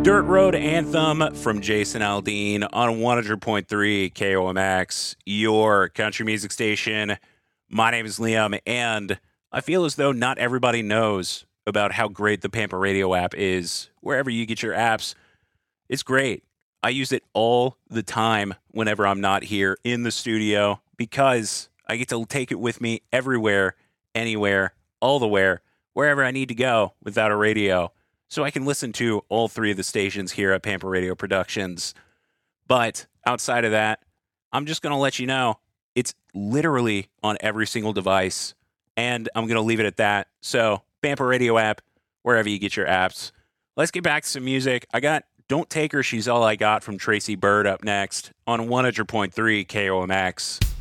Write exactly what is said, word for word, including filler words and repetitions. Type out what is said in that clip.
Dirt Road Anthem from Jason Aldean on one hundred point three K O M X, your country music station. My name is Liam, and I feel as though not everybody knows about how great the Pampa Radio app is. Wherever you get your apps, it's great. I use it all the time whenever I'm not here in the studio because I get to take it with me everywhere, anywhere, all the where, wherever I need to go without a radio. So I can listen to all three of the stations here at Pampa Radio Productions. But outside of that, I'm just going to let you know it's literally on every single device. And I'm going to leave it at that. So Pampa Radio app, wherever you get your apps. Let's get back to some music. I got Don't Take Her, She's All I Got from Tracy Byrd up next on one hundred point three K O M X.